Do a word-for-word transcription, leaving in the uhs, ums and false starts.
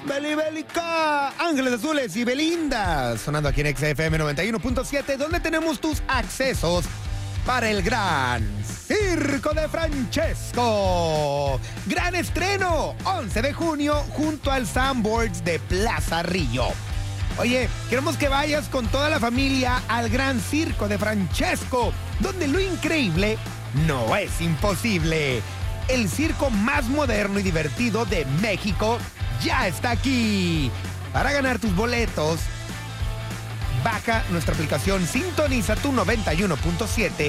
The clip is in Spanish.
Beli Bélica, Ángeles Azules y Belinda, sonando aquí en X F M noventa y uno punto siete, donde tenemos tus accesos para el gran Circo de Francesco. Gran estreno, once de junio, junto al Sanborns de Plaza Río. Oye, queremos que vayas con toda la familia al gran Circo de Francesco, donde lo increíble no es imposible. El circo más moderno y divertido de México ya está aquí. Para ganar tus boletos, baja nuestra aplicación Sintoniza tu noventa y uno punto siete